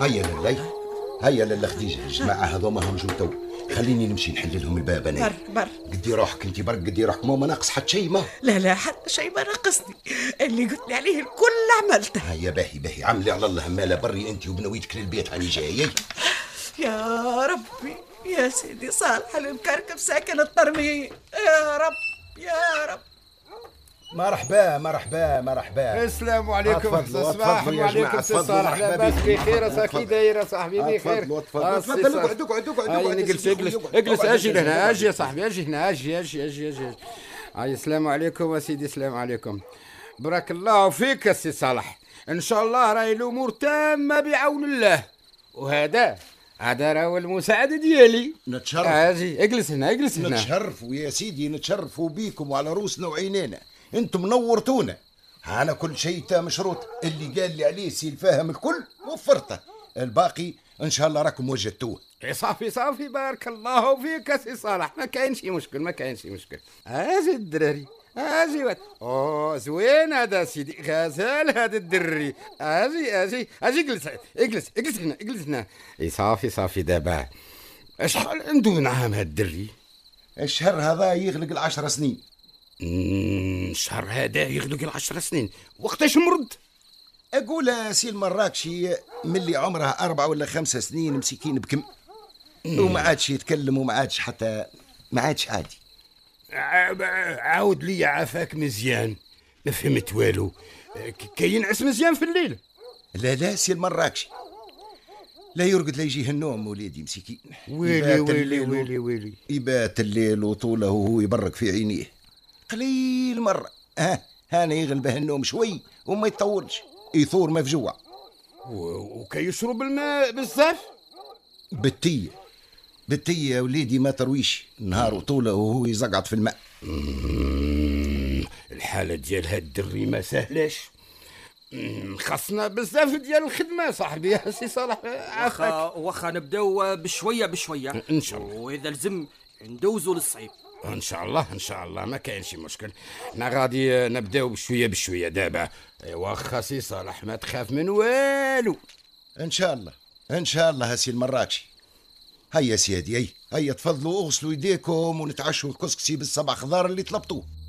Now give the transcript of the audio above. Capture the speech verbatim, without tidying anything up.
هيا لله هيا لله خديجه، الجماعه هذوما هم جو تو، خليني نمشي نحل لهم الباب انا. بر بر قدي روحك انت برك، قدي روحك، ما ناقص حتى شيء. ما لا لا حتى شيء ما ناقصني، اللي قلت لي عليه الكل عملته. هيا باهي باهي، عملي على الله مالا بري انت وبنويتك للبيت، هاني جاي. يا ربي يا سيدي صالح المكركب ساكن الترميم، يا رب يا رب. مرحبا مرحبا مرحبا. السلام عليكم. الصباح عليكم سي صالح، لاباس بخير؟ صافي دايره صاحبي بخير؟ تفضل تفضل، اقعد اقعد اقعد اقعد. اجلس اجلس اجلس، اجي هنا، اجي يا صاحبي، اجي هنا، اجي اجي اجي اجي. هاي السلام عليكم يا سيدي، السلام عليكم. بارك الله فيك يا سي صالح، ان شاء الله راهي الامور تامه بعون الله، وهذا هذا راهو المساعد ديالي. نتشرف. اجي اجلس هنا، اجلس هنا. نتشرفوا يا سيدي، نتشرفوا بيكم وعلى روسنا وعينينا، انتم نورتونا. انا كل شيء تا مشروط، اللي قال لي عليه سي الفاهم الكل وفرته، الباقي ان شاء الله راكم وجدتوه. صافي صافي، بارك الله فيك يا سي صالح، ما كاين شي مشكل، ما كاين شي مشكل. اجي الدراري، اجي وات اوه زوين هذا سيدي، غزال هذا الدري. اجي اجي اجي، اجلس اجلس اجلس هنا، اجلس هنا. اي صافي صافي. دابا شحال عنده من عام هذا الدري؟ الشهر هذا يغلق العشر سنين. الشهر هذا يغلق العشر سنين، وقتاش مرض؟ اقول سي المراكشي ملي عمره أربعة ولا خمسة سنين مسكين بكم، وما عادش يتكلم وما عادش حتى ما عادش عادي. عاود لي عافاك مزيان، ما فهمت والو. كينعس مزيان في الليل؟ لا لا سي المراكشي، لا يرقد لا يجيه النوم وليدي مسكين. ويلي ويلي ويلي ويلي، يبات الليل وطوله وهو يبرك في عينيه قليل مرة. ها هانا يغلبه النوم شوي وما يطولش، يثور مفجوع. وكيشرب الماء بزاف؟ بالتية بالتية يا وليدي، ما ترويش نهار وطوله وهو يزقعط في الماء. الحالة ديال هاد الدري ما سهلاش، خاصنا بزاف ديال الخدمة صاحبي يا سي صالح. واخا واخا نبداو بشوية بشوية ان شاء الله، وإذا لزم ندوزو للصعيب ان شاء الله ان شاء الله، ما كاين شي مشكل. احنا غادي نبداو بشويه بشويه دابا. واخا سي صالح ما تخاف من والو. ان شاء الله ان شاء الله سي المراكشي. هيا سيدي، هيا هيا تفضلوا اغسلوا يديكم ونتعشوا الكسكسي بالسبع خضار اللي طلبتوه.